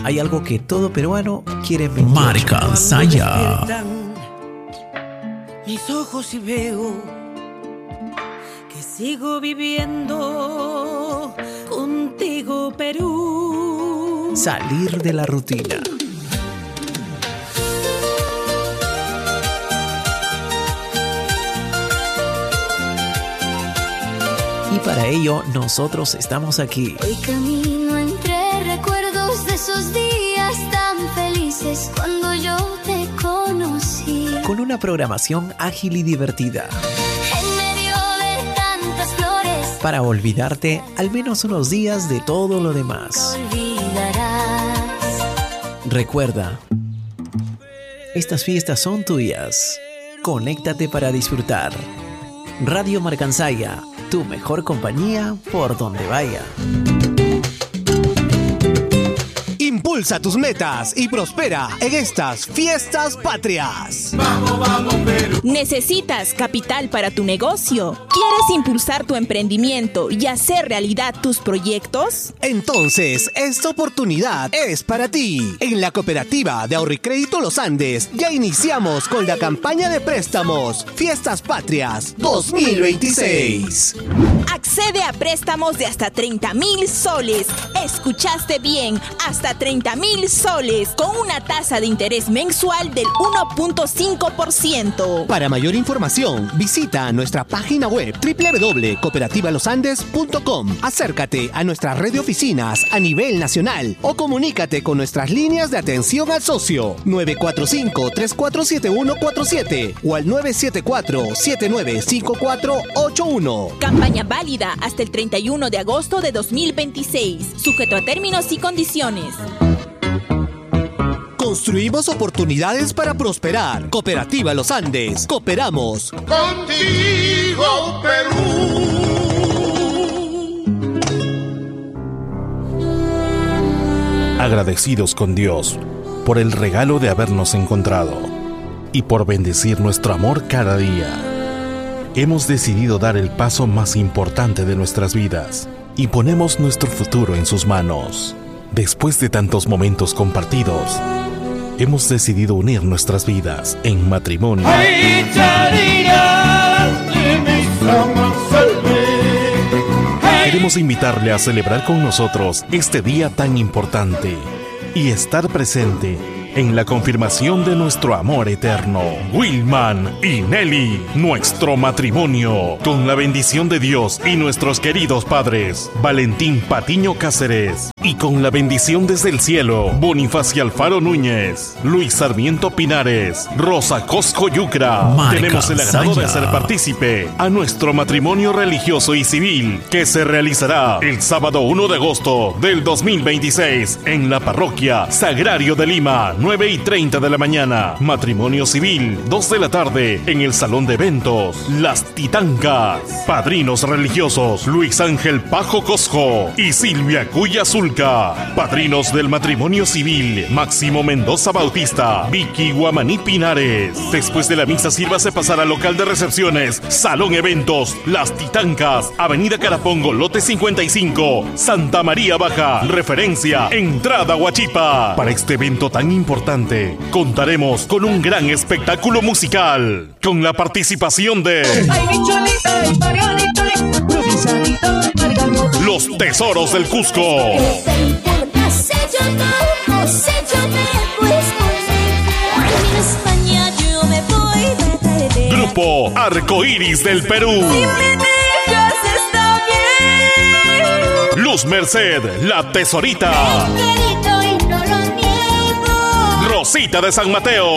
hay algo que todo peruano quiere en 28. Marcansaya. Mis ojos y veo que sigo viviendo contigo, Perú. Salir de la rutina. Y para ello, nosotros estamos aquí. Hoy camino entre recuerdos de esos días tan felices cuando yo te conocí. Con una programación ágil y divertida. En medio de tantas flores. Para olvidarte al menos unos días de todo lo demás. Olvidarás. Recuerda, estas fiestas son tuyas. Conéctate para disfrutar. Radio Marcansaya, tu mejor compañía por donde vaya. Impulsa tus metas y prospera en estas fiestas patrias. Vamos, vamos, Perú. ¿Necesitas capital para tu negocio? ¿Quieres impulsar tu emprendimiento y hacer realidad tus proyectos? Entonces, esta oportunidad es para ti. En la Cooperativa de Ahorro y Crédito Los Andes ya iniciamos con la campaña de préstamos Fiestas Patrias 2026. Accede a préstamos de hasta 30,000 soles. ¿Escuchaste bien? Hasta 30,000 soles con una tasa de interés mensual del 1.5%. Para mayor información, visita nuestra página web www.cooperativalosandes.com. Acércate a nuestra red de oficinas a nivel nacional o comunícate con nuestras líneas de atención al socio 945-347147 o al 974-795481. Campaña válida hasta el 31 de agosto de 2026. Sujeto a términos y condiciones. Construimos oportunidades para prosperar. Cooperativa Los Andes. Cooperamos Contigo, Perú. Agradecidos con Dios por el regalo de habernos encontrado y por bendecir nuestro amor cada día. Hemos decidido dar el paso más importante de nuestras vidas y ponemos nuestro futuro en sus manos. Después de tantos momentos compartidos, hemos decidido unir nuestras vidas en matrimonio. Queremos invitarle a celebrar con nosotros este día tan importante y estar presente en la confirmación de nuestro amor eterno. Wilman y Nelly, nuestro matrimonio, con la bendición de Dios y nuestros queridos padres, Valentín Patiño Cáceres, y con la bendición desde el cielo, Bonifacio Alfaro Núñez, Luis Sarmiento Pinares, Rosa Cosco Yucra. Tenemos el agrado de ser partícipe a nuestro matrimonio religioso y civil, que se realizará el sábado 1 de agosto del 2026 en la parroquia Sagrario de Lima, 9:30 de la mañana. Matrimonio civil, 2 de la tarde, en el salón de eventos Las Titancas. Padrinos religiosos, Luis Ángel Pajo Cosco y Silvia Cuya Zulca. Padrinos del matrimonio civil, Máximo Mendoza Bautista, Vicky Guamaní Pinares. Después de la misa, sírvase pasar al local de recepciones, Salón Eventos Las Titancas, Avenida Carapongo, lote 55, Santa María Baja. Referencia, entrada Huachipa. Para este evento tan importante, contaremos con un gran espectáculo musical, con la participación de Los Tesoros del Cusco, Grupo Arcoíris del Perú, Luz Merced, La Tesorita, Rosita de San Mateo.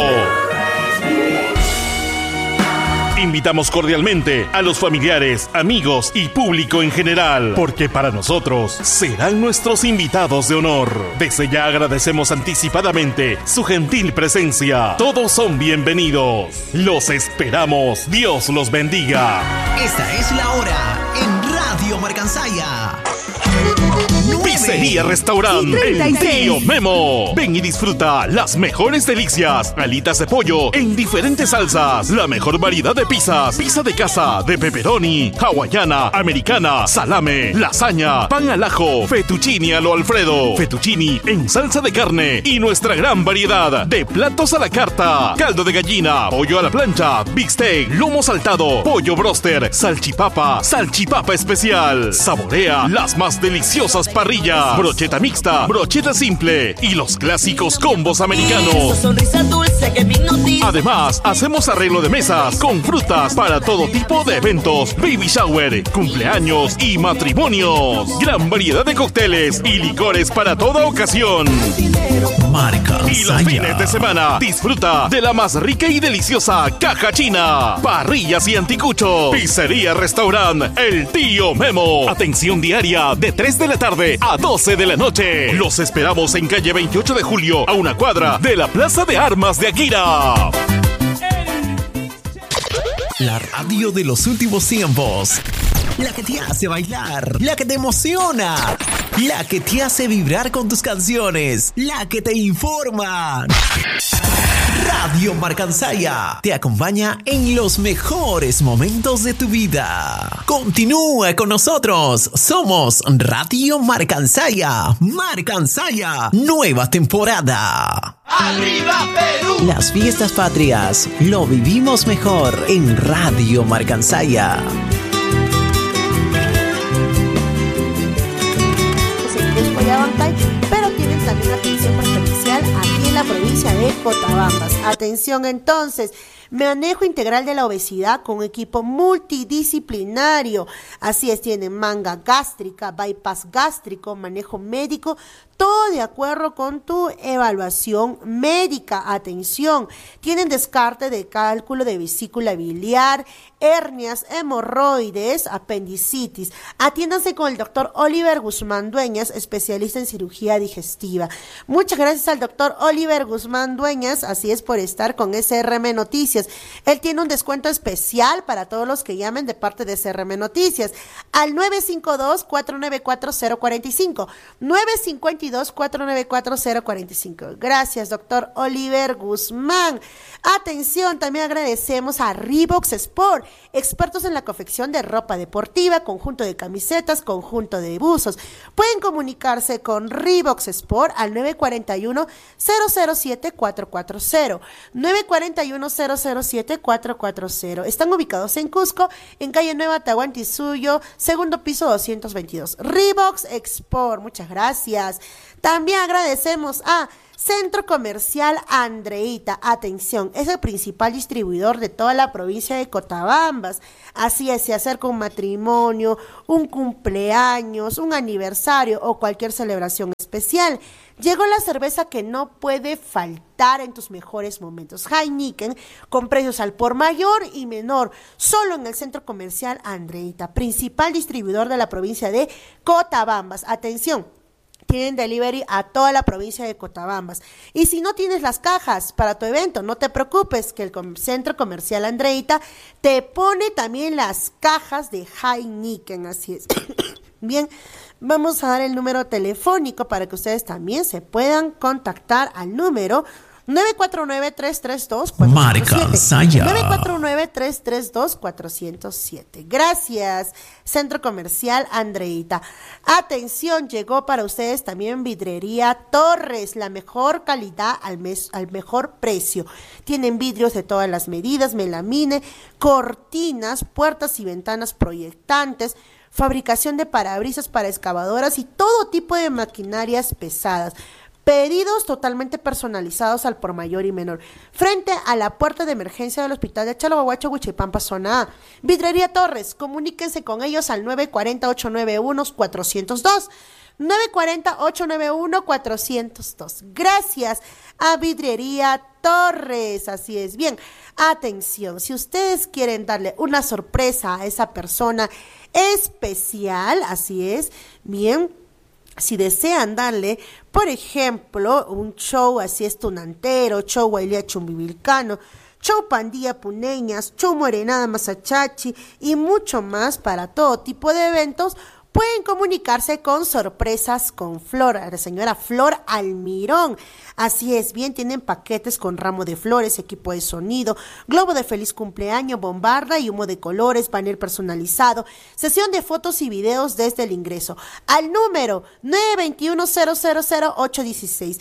Invitamos cordialmente a los familiares, amigos y público en general, porque para nosotros serán nuestros invitados de honor. Desde ya agradecemos anticipadamente su gentil presencia. Todos son bienvenidos. Los esperamos. Dios los bendiga. Esta es la hora en Radio Marcansaya. Pizzería Restaurant El Tío Memo. Ven y disfruta las mejores delicias. Alitas de pollo en diferentes salsas. La mejor variedad de pizzas. Pizza de casa, de pepperoni, hawaiana, americana, salame, lasaña, pan al ajo, fettuccini a lo Alfredo, fettuccini en salsa de carne y nuestra gran variedad de platos a la carta. Caldo de gallina, pollo a la plancha, bistec, lomo saltado, pollo broster, salchipapa especial. Saborea las más deliciosas parrillas, brocheta mixta, brocheta simple y los clásicos combos americanos. Además, hacemos arreglo de mesas con frutas para todo tipo de eventos, baby shower, cumpleaños y matrimonios. Gran variedad de cócteles y licores para toda ocasión. Y los fines de semana, disfruta de la más rica y deliciosa caja china, parrillas y anticuchos. Pizzería Restaurant El Tío Memo. Atención diaria de 3 de la tarde a 12 de la noche. Los esperamos en calle 28 de Julio, a una cuadra de la Plaza de Armas de Aguira. La radio de los últimos tiempos. La que te hace bailar, la que te emociona, la que te hace vibrar con tus canciones, la que te informa. Radio Marcansaya te acompaña en los mejores momentos de tu vida. Continúa con nosotros. Somos Radio Marcansaya. Marcansaya, nueva temporada. ¡Arriba Perú! Las fiestas patrias lo vivimos mejor en Radio Marcansaya. Pero tienen también atención preferencial aquí en la provincia de Cotabambas. Atención entonces, manejo integral de la obesidad con equipo multidisciplinario. Así es, tienen manga gástrica, bypass gástrico, manejo médico, todo de acuerdo con tu evaluación médica. Atención, tienen descarte de cálculo de vesícula biliar, hernias, hemorroides, apendicitis. Atiéndanse con el doctor Oliver Guzmán Dueñas, especialista en cirugía digestiva. Muchas gracias al doctor Oliver Guzmán Dueñas, así es, por estar con SRM Noticias. Él tiene un descuento especial para todos los que llamen de parte de SRM Noticias al 952-494-045, 952-494-045. Gracias, doctor Oliver Guzmán. Atención, también agradecemos a Reeboks Sport, expertos en la confección de ropa deportiva, conjunto de camisetas, conjunto de buzos. Pueden comunicarse con Reeboks Sport al 941-007-440, 941-007-440. Están ubicados en Cusco, en calle Nueva Tahuantinsuyo, segundo piso 222. Reeboks Sport, muchas gracias. También agradecemos a Centro Comercial Andreita. Atención, es el principal distribuidor de toda la provincia de Cotabambas. Así es, se acerca un matrimonio, un cumpleaños, un aniversario o cualquier celebración especial. Llegó la cerveza que no puede faltar en tus mejores momentos. Heineken, con precios al por mayor y menor, solo en el Centro Comercial Andreita, principal distribuidor de la provincia de Cotabambas. Atención, tienen delivery a toda la provincia de Cotabambas. Y si no tienes las cajas para tu evento, no te preocupes, que el Centro Comercial Andreita te pone también las cajas de Heineken, así es. Bien, vamos a dar el número telefónico para que ustedes también se puedan contactar al número 949-332-407. Marcansaya. 949-332-407. Gracias, Centro Comercial Andreita. Atención, llegó para ustedes también Vidrería Torres, la mejor calidad al mejor precio. Tienen vidrios de todas las medidas, melamine, cortinas, puertas y ventanas proyectantes, fabricación de parabrisas para excavadoras y todo tipo de maquinarias pesadas. Pedidos totalmente personalizados al por mayor y menor. Frente a la puerta de emergencia del hospital de Chalahuahuacho, Huichipampa, zona A. Vidrería Torres, comuníquense con ellos al 940-891-402. 940-891-402. Gracias a Vidrería Torres, así es. Bien, atención, si ustedes quieren darle una sorpresa a esa persona especial, así es, bien, si desean darle, por ejemplo, un show así es tunantero, show Guailía Chumbivilcano, show Pandilla Puneñas, show Morenada Masachachi y mucho más para todo tipo de eventos, pueden comunicarse con Sorpresas con Flor, la señora Flor Almirón. Así es, bien, tienen paquetes con ramo de flores, equipo de sonido, globo de feliz cumpleaños, bombarda y humo de colores, panel personalizado, sesión de fotos y videos desde el ingreso. Al número 921-000-816.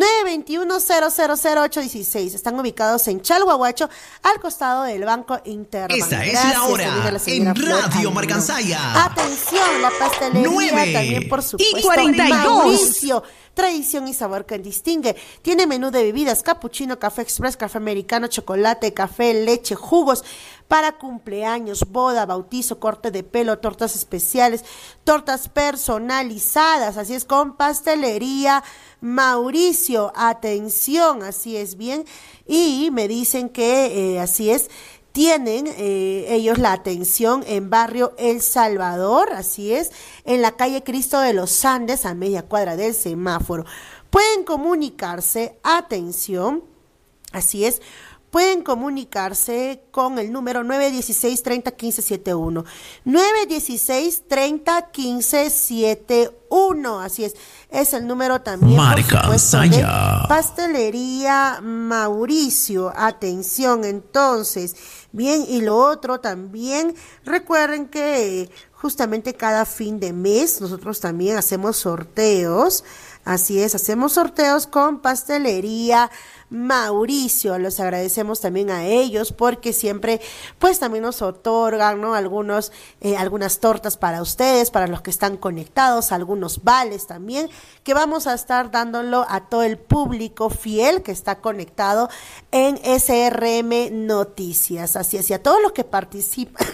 921-000-816. Están ubicados en Chalhuahuacho, al costado del Banco Interbank. Esta es la hora en Radio Marcansaya. Atención, la pastelería 9 también, por supuesto. y 42. Mauricio, tradición y sabor que distingue. Tiene menú de bebidas, capuchino, café express, café americano, chocolate, café, leche, jugos para cumpleaños, boda, bautizo, corte de pelo, tortas especiales, tortas personalizadas. Así es, con pastelería Mauricio. Atención, así es, bien. Y me dicen que así es, tienen ellos la atención en barrio El Salvador, así es, en la calle Cristo de los Andes, a media cuadra del semáforo. Pueden comunicarse, atención, así es, pueden comunicarse con el número 916-30-1571. 916-30-1571, así es el número también, Marcansaya. de Pastelería Mauricio. Atención, entonces, bien, y lo otro también, recuerden que justamente cada fin de mes nosotros también hacemos sorteos. Así es, hacemos sorteos con Pastelería Mauricio. Los agradecemos también a ellos porque siempre pues también nos otorgan, ¿no? Algunas tortas para ustedes, para los que están conectados, algunos vales también que vamos a estar dándolo a todo el público fiel que está conectado en SRM Noticias. Así es, y a todos los que participan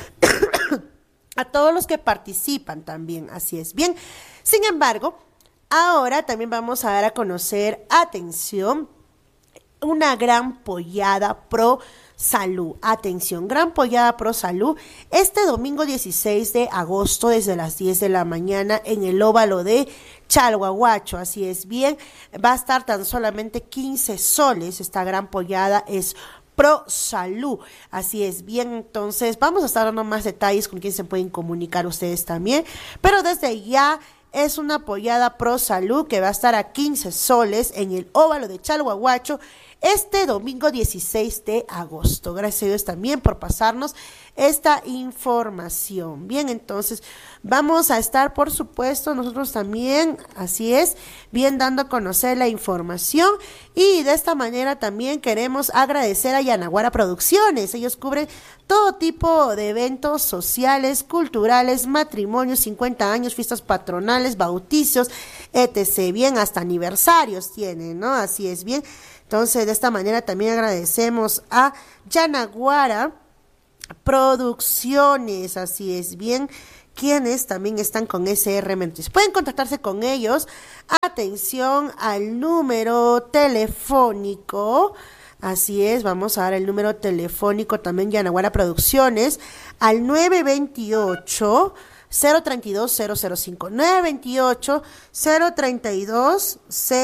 a todos los que participan también, así es. Bien, sin embargo, ahora también vamos a dar a conocer, atención, una gran pollada pro salud. Atención, gran pollada pro salud. Este domingo 16 de agosto, desde las 10 de la mañana, en el óvalo de Chalhuahuacho. Así es, bien, va a estar tan solamente 15 soles. Esta gran pollada es pro salud. Así es, bien, entonces vamos a estar dando más detalles con quién se pueden comunicar ustedes también. Pero desde ya, es una pollada pro salud que va a estar a 15 soles en el óvalo de Chalhuahuacho este domingo 16 de agosto. Gracias a Dios también por pasarnos esta información. Bien, entonces vamos a estar, por supuesto, nosotros también, así es, bien dando a conocer la información, y de esta manera también queremos agradecer a Yanaguara Producciones. Ellos cubren todo tipo de eventos sociales, culturales, matrimonios, 50 años, fiestas patronales, bautizos, etc. Bien, hasta aniversarios tienen, ¿no? Así es, bien. Entonces, de esta manera también agradecemos a Yanaguara Producciones, así es, bien, quienes también están con SRM. Entonces, pueden contactarse con ellos, atención, al número telefónico, así es, vamos a dar el número telefónico también, Yanaguara Producciones, al 928 032 005, 928 032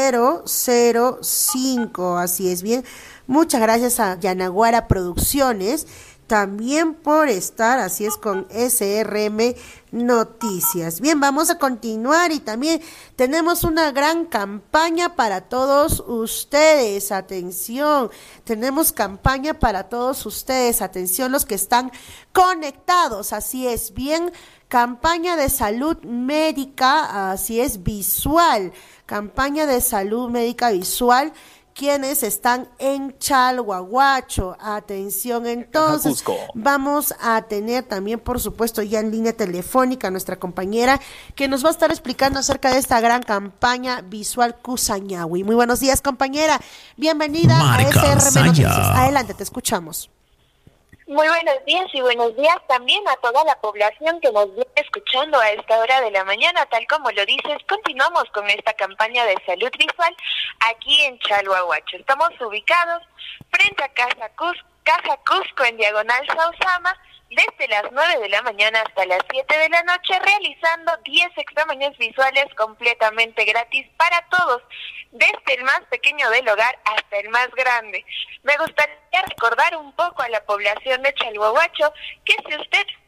005, así es, bien. Muchas gracias a Yanaguara Producciones también por estar, así es, con SRM Noticias. Bien, vamos a continuar y también tenemos una gran campaña para todos ustedes. Atención, tenemos campaña para todos ustedes. Atención, los que están conectados, así es, bien. Campaña de salud médica, así es, visual. Campaña de salud médica visual, quienes están en Chalhuahuacho. Atención, entonces, vamos a tener también, por supuesto, ya en línea telefónica a nuestra compañera que nos va a estar explicando acerca de esta gran campaña visual Cusañahui. Muy buenos días, compañera. Bienvenida a SRM Noticias. Adelante, te escuchamos. Muy buenos días y buenos días también a toda la población que nos viene escuchando a esta hora de la mañana. Tal como lo dices, continuamos con esta campaña de salud visual aquí en Chalhuahuacho. Estamos ubicados frente a Caja Cusco en diagonal Sausama, desde las 9 de la mañana hasta las 7 de la noche, realizando 10 exámenes visuales completamente gratis para todos, desde el más pequeño del hogar hasta el más grande. Me gustaría recordar un poco a la población de Chalhuahuacho que si usted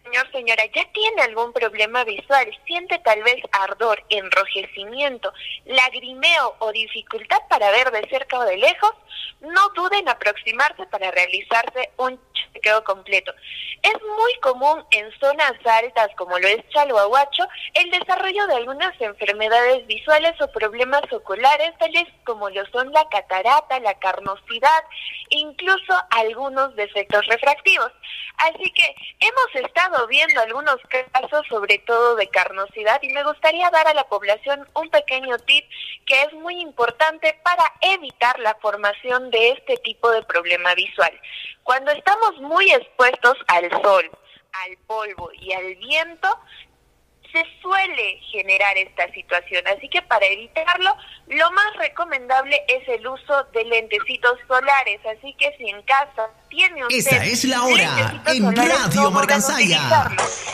señor, señora, ya tiene algún problema visual, siente tal vez ardor, enrojecimiento, lagrimeo o dificultad para ver de cerca o de lejos, no duden en aproximarse para realizarse un chequeo completo. Es muy común en zonas altas, como lo es Chalhuahuacho, el desarrollo de algunas enfermedades visuales o problemas oculares, tales como lo son la catarata, la carnosidad, incluso algunos defectos refractivos. Así que hemos estado viendo algunos casos, sobre todo de carnosidad, y me gustaría dar a la población un pequeño tip que es muy importante para evitar la formación de este tipo de problema visual. Cuando estamos muy expuestos al sol, al polvo y al viento, se suele generar esta situación, así que para evitarlo, lo más recomendable es el uso de lentecitos solares, así que si en casa tiene usted... Esta es la hora en Radio Marcansaya.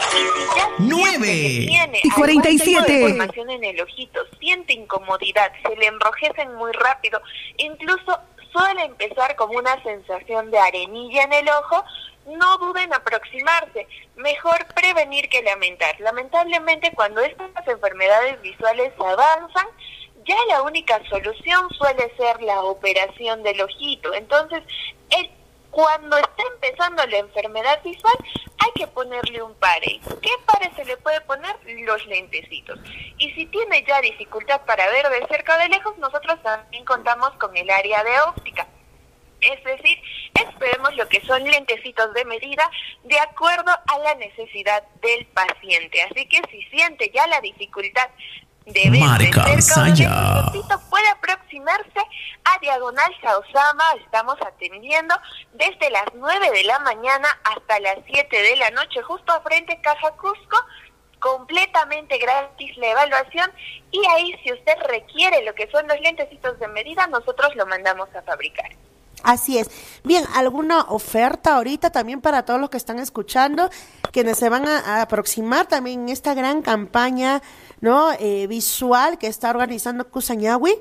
9:47. Información en el ojito, siente incomodidad, se le enrojecen muy rápido, incluso suele empezar como una sensación de arenilla en el ojo. No duden en aproximarse, mejor prevenir que lamentar. Lamentablemente, cuando estas enfermedades visuales avanzan, ya la única solución suele ser la operación del ojito. Entonces, cuando está empezando la enfermedad visual, hay que ponerle un pare. ¿Qué pare se le puede poner? Los lentecitos. Y si tiene ya dificultad para ver de cerca o de lejos, nosotros también contamos con el área de óptica. Es decir, esperemos lo que son lentecitos de medida de acuerdo a la necesidad del paciente. Así que si siente ya la dificultad de ver de cerca o de lejos, puede aproximarse a Diagonal Sausama. Estamos atendiendo desde las 9 de la mañana hasta las 7 de la noche, justo a frente Caja Cusco. Completamente gratis la evaluación, y ahí, si usted requiere lo que son los lentecitos de medida, nosotros lo mandamos a fabricar. Así es. Bien, ¿alguna oferta ahorita también para todos los que están escuchando, quienes se van a aproximar también en esta gran campaña, ¿no? Visual que está organizando Cusañahui?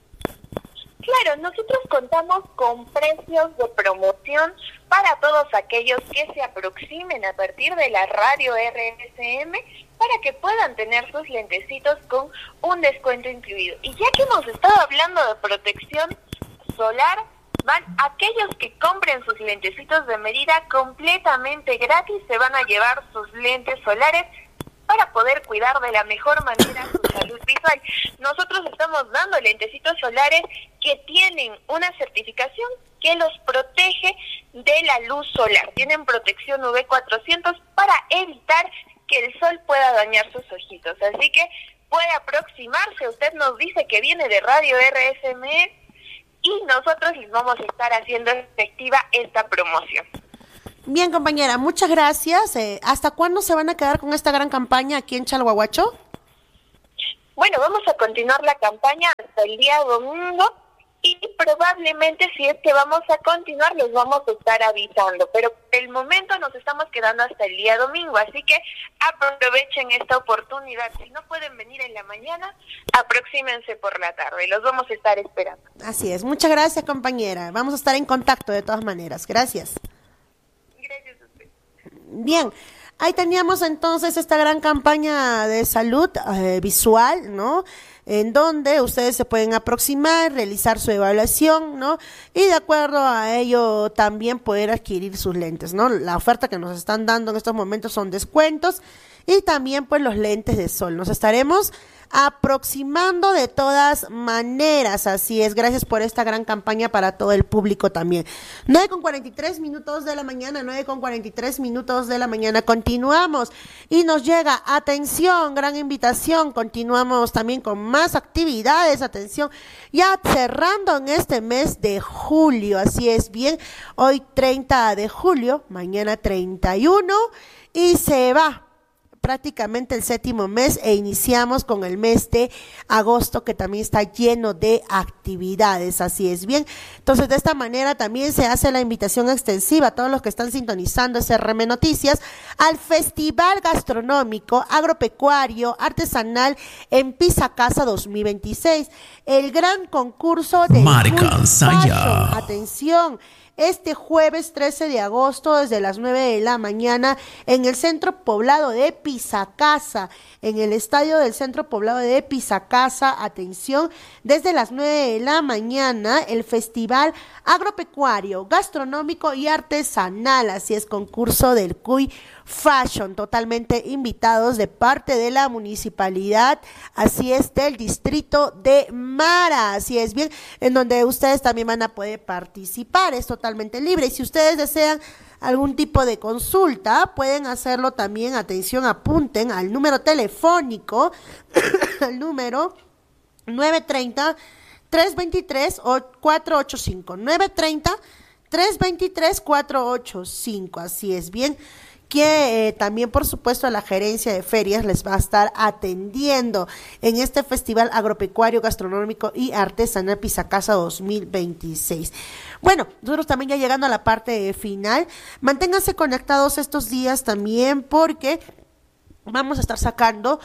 Claro, nosotros contamos con precios de promoción para todos aquellos que se aproximen a partir de la radio RSM, para que puedan tener sus lentecitos con un descuento incluido. Y ya que hemos estado hablando de protección solar, van aquellos que compren sus lentecitos de medida completamente gratis, se van a llevar sus lentes solares para poder cuidar de la mejor manera su salud visual. Nosotros estamos dando lentecitos solares que tienen una certificación que los protege de la luz solar. Tienen protección UV400 para evitar que el sol pueda dañar sus ojitos. Así que puede aproximarse, usted nos dice que viene de Radio RSME, y nosotros les vamos a estar haciendo efectiva esta promoción. Bien, compañera, muchas gracias. ¿Hasta cuándo se van a quedar con esta gran campaña aquí en Chalhuahuacho? Bueno, vamos a continuar la campaña hasta el día domingo, y probablemente, si es que vamos a continuar, les vamos a estar avisando, pero por el momento nos estamos quedando hasta el día domingo, así que aprovechen esta oportunidad. Si no pueden venir en la mañana, aproxímense por la tarde, los vamos a estar esperando. Así es, muchas gracias, compañera. Vamos a estar en contacto de todas maneras. Gracias. Gracias a usted. Bien. Ahí teníamos entonces esta gran campaña de salud visual, ¿no? En donde ustedes se pueden aproximar, realizar su evaluación, ¿no? Y de acuerdo a ello también poder adquirir sus lentes, ¿no? La oferta que nos están dando en estos momentos son descuentos y también pues los lentes de sol. Nos estaremos aproximando de todas maneras, así es. Gracias por esta gran campaña para todo el público también. 9:43 de la mañana, 9:43 de la mañana. Continuamos y nos llega, atención, gran invitación. Continuamos también con más actividades, atención, ya cerrando en este mes de julio, así es, bien, hoy 30 de julio, mañana 31 y se va prácticamente el séptimo mes e iniciamos con el mes de agosto, que también está lleno de actividades, así es, bien. Entonces, de esta manera también se hace la invitación extensiva a todos los que están sintonizando SRM Noticias al Festival Gastronómico, Agropecuario, Artesanal en Pisacasa 2026, el gran concurso de Marcansaya. Atención, este jueves 13 de agosto desde las 9 de la mañana en el Centro Poblado de Pisacasa, en el estadio del Centro Poblado de Pisacasa. Atención, desde las 9 de la mañana el Festival Agropecuario, Gastronómico y Artesanal, así es, concurso del Cuy Fashion, totalmente invitados de parte de la municipalidad, así es, del distrito de Mara, así es, bien, en donde ustedes también van a poder participar, es totalmente libre, y si ustedes desean algún tipo de consulta, pueden hacerlo también, atención, apunten al número telefónico, al número 930-323-485, 930-323-485, así es, bien, que también por supuesto la gerencia de ferias les va a estar atendiendo en este Festival Agropecuario, Gastronómico y Artesanal Pisacasa 2026. Bueno, nosotros también ya llegando a la parte final, manténganse conectados estos días también porque vamos a estar sacando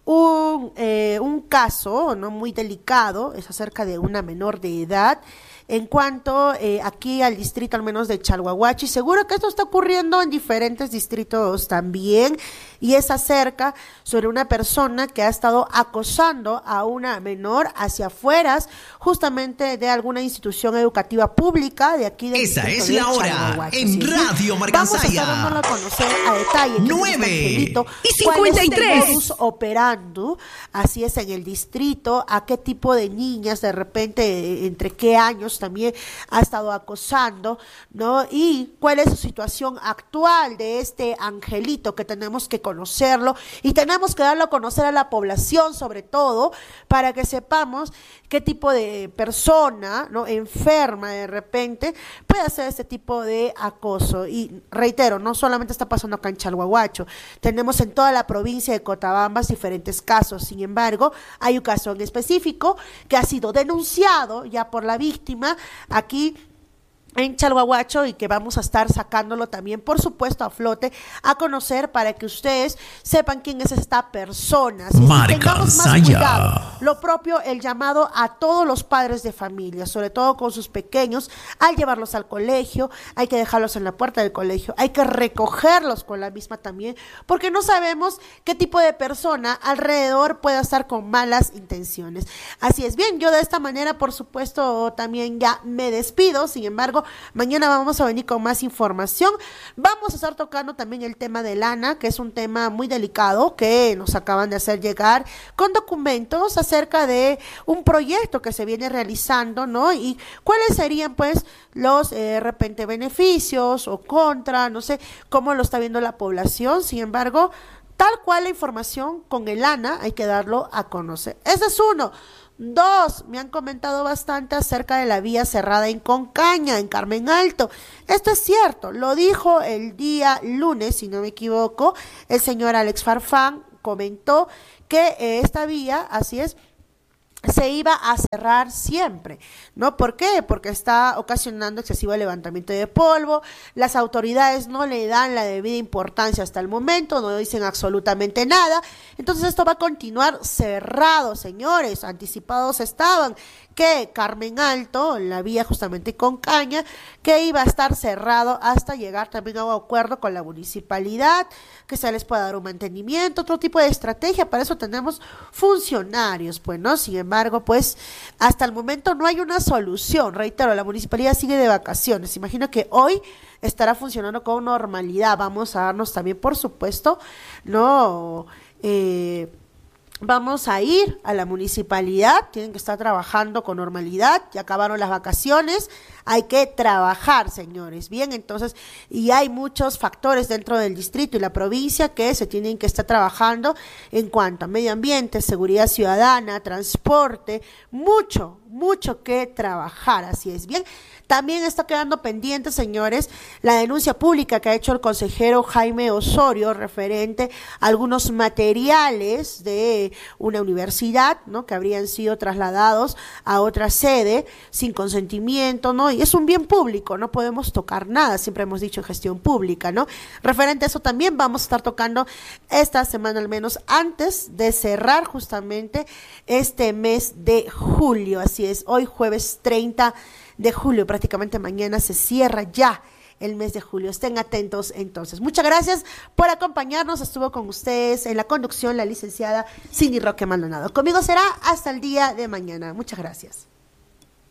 un caso no muy delicado, es acerca de una menor de edad, en cuanto aquí al distrito al menos de Chalhuahuachi. Seguro que esto está ocurriendo en diferentes distritos también, y es acerca sobre una persona que ha estado acosando a una menor hacia afueras justamente de alguna institución educativa pública de aquí del Esa distrito es de la hora Chalhuahuachi, en ¿sí? Radio Marcansaya. Vamos a estar dándolo a conocer a detalle 9:53 cuál es el modus operandi, así es, en el distrito, a qué tipo de niñas de repente, entre qué años también ha estado acosando, ¿no? Y cuál es su situación actual de este angelito, que tenemos que conocerlo y tenemos que darlo a conocer a la población, sobre todo, para que sepamos qué tipo de persona, ¿no?, enferma de repente puede hacer este tipo de acoso. Y reitero, no solamente está pasando acá en Chalhuahuacho, tenemos en toda la provincia de Cotabambas diferentes casos. Sin embargo, hay un caso en específico que ha sido denunciado ya por la víctima aquí en Chalhuahuacho y que vamos a estar sacándolo también, por supuesto, a flote, a conocer, para que ustedes sepan quién es esta persona. Si tengamos más cuidado, lo propio, el llamado a todos los padres de familia, sobre todo con sus pequeños, al llevarlos al colegio, hay que dejarlos en la puerta del colegio, hay que recogerlos con la misma también, porque no sabemos qué tipo de persona alrededor pueda estar con malas intenciones. Así es, bien, yo de esta manera, por supuesto, también ya me despido. Sin embargo, mañana vamos a venir con más información. Vamos a estar tocando también el tema de Lana, que es un tema muy delicado que nos acaban de hacer llegar con documentos acerca de un proyecto que se viene realizando, ¿no? Y cuáles serían pues los de repente beneficios o contra, no sé cómo lo está viendo la población. Sin embargo, tal cual la información con el Lana hay que darlo a conocer. Ese es uno. Dos, me han comentado bastante acerca de la vía cerrada en Concaña, en Carmen Alto. Esto es cierto, lo dijo el día lunes, si no me equivoco, el señor Alex Farfán comentó que esta vía, así es, se iba a cerrar siempre, ¿no? ¿Por qué? Porque está ocasionando excesivo levantamiento de polvo, las autoridades no le dan la debida importancia hasta el momento, no dicen absolutamente nada, entonces esto va a continuar cerrado, señores. Anticipados estaban que Carmen Alto, la vía justamente con Caña, que iba a estar cerrado hasta llegar también a un acuerdo con la municipalidad, que se les pueda dar un mantenimiento, otro tipo de estrategia. Para eso tenemos funcionarios, pues, ¿no? Sin embargo, pues, hasta el momento no hay una solución. Reitero, la municipalidad sigue de vacaciones. Imagino que hoy estará funcionando con normalidad. Vamos a darnos también, por supuesto, ¿no? Vamos a ir a la municipalidad, tienen que estar trabajando con normalidad, ya acabaron las vacaciones, hay que trabajar, señores. Bien, entonces, y hay muchos factores dentro del distrito y la provincia que se tienen que estar trabajando en cuanto a medio ambiente, seguridad ciudadana, transporte, mucho que trabajar, así es. Bien, también está quedando pendiente, señores, la denuncia pública que ha hecho el consejero Jaime Osorio referente a algunos materiales de una universidad, ¿no?, que habrían sido trasladados a otra sede sin consentimiento, ¿no? Y es un bien público, no podemos tocar nada, siempre hemos dicho gestión pública, ¿no? Referente a eso también vamos a estar tocando esta semana, al menos antes de cerrar justamente este mes de julio, así es, hoy jueves 30 de julio. Prácticamente mañana se cierra ya el mes de julio. Estén atentos entonces. Muchas gracias por acompañarnos. Estuvo con ustedes en la conducción la licenciada Cindy Roque Maldonado. Conmigo será hasta el día de mañana. Muchas gracias.